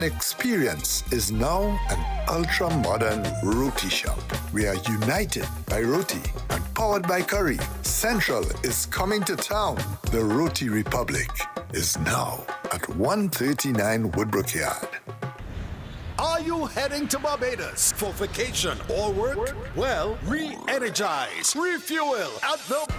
experience is now an ultra-modern roti shop. We are united by roti and powered by curry. Central is coming to town. The Roti Republic is now at 139 Woodbrook Yard. Are you heading to Barbados for vacation or work? Well, re-energize, refuel at the